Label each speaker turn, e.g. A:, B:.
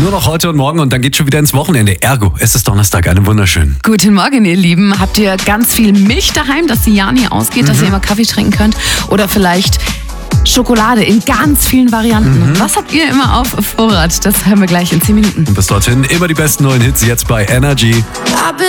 A: Nur noch heute und morgen und dann geht's schon wieder ins Wochenende. Ergo, es ist Donnerstag, einen wunderschönen.
B: Guten Morgen, ihr Lieben. Habt ihr ganz viel Milch daheim, dass die ja nie ausgeht, dass ihr immer Kaffee trinken könnt? Oder vielleicht Schokolade in ganz vielen Varianten. Was habt ihr immer auf Vorrat? Das hören wir gleich in 10 Minuten.
A: Und bis dorthin immer die besten neuen Hits jetzt bei Energy.